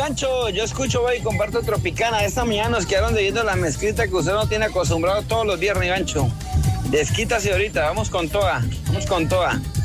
Ivancho, yo escucho hoy y comparto Tropicana. Esta mañana nos quedaron debiendo la mezclita que usted no tiene acostumbrado todos los viernes, Ivancho. Desquítase ahorita, vamos con toda, vamos con toda.